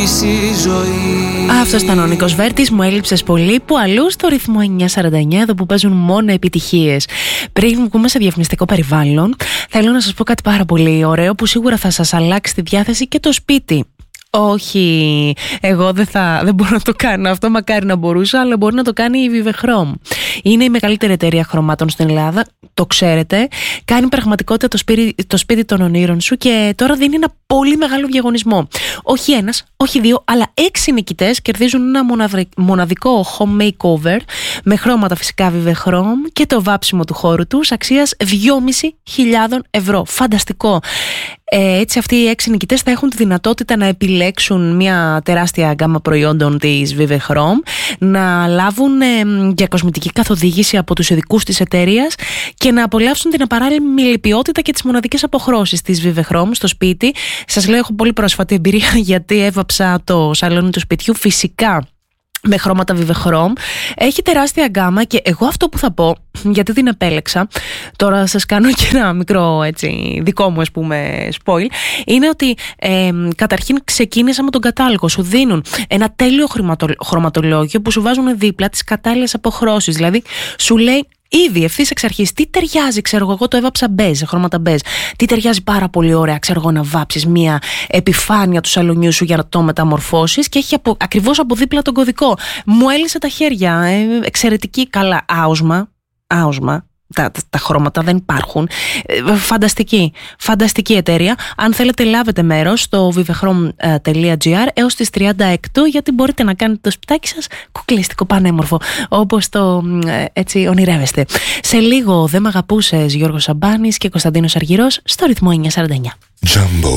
γεμίσει η ζωή. Αυτός ήταν ο Νίκος Βέρτης, μου έλειψες πολύ, που αλλού στο ρυθμό 949, εδώ που παίζουν μόνο επιτυχίες. Πριν βγούμε σε διαφημιστικό περιβάλλον, θέλω να σας πω κάτι πάρα πολύ ωραίο που σίγουρα θα σας αλλάξει τη διάθεση και το σπίτι. Όχι, εγώ δεν μπορώ να το κάνω αυτό, μακάρι να μπορούσα, αλλά μπορεί να το κάνει η Vivechrom. Είναι η μεγαλύτερη εταιρεία χρωμάτων στην Ελλάδα, το ξέρετε. Κάνει πραγματικότητα το σπίτι των ονείρων σου και τώρα δίνει ένα πολύ μεγάλο διαγωνισμό. Όχι ένας, όχι δύο, αλλά 6 νικητές κερδίζουν ένα μοναδικό home makeover με χρώματα φυσικά Vivechrom και το βάψιμο του χώρου τους αξίας 2.500 ευρώ. Φανταστικό! Έτσι αυτοί οι 6 νικητές θα έχουν τη δυνατότητα να επιλέξουν μια τεράστια γκάμα προϊόντων της Vivechrom, να λάβουν διακοσμητική καθοδήγηση από τους ειδικούς της εταιρείας και να απολαύσουν την απαράλληλη ποιότητα και τις μοναδικές αποχρώσεις της Vivechrom στο σπίτι. Σας λέω, έχω πολύ πρόσφατη εμπειρία γιατί έβαψα το σαλόνι του σπιτιού φυσικά με χρώματα Vivechrom. Έχει τεράστια γκάμα και εγώ αυτό που θα πω, γιατί την επέλεξα, τώρα σας κάνω και ένα μικρό έτσι δικό μου spoil, είναι ότι καταρχήν ξεκίνησα με τον κατάλογο. Σου δίνουν ένα τέλειο χρωματολόγιο που σου βάζουν δίπλα τις κατάλληλες αποχρώσεις. Δηλαδή σου λέει ήδη ευθύς εξ αρχής τι ταιριάζει, ξέρω εγώ το έβαψα μπέζ, χρώματα μπέζ. Τι ταιριάζει πάρα πολύ ωραία, ξέρω εγώ, να βάψεις μια επιφάνεια του σαλονιού σου για να το μεταμορφώσεις, και έχει ακριβώς από δίπλα τον κωδικό. Μου έλυσε τα χέρια. Εξαιρετική, καλά, άοσμα. Τα χρώματα δεν υπάρχουν. Φανταστική εταιρεία. Αν θέλετε, λάβετε μέρος στο vivechrom.gr έως τις 30 γιατί μπορείτε να κάνετε το σπιτάκι σας κουκλίστικο, πανέμορφο, όπως το έτσι ονειρεύεστε. Σε λίγο, δεν μ' αγαπούσες, Γιώργος Σαμπάνης και Κωνσταντίνος Αργυρός στο ρυθμό 949. Jumbo.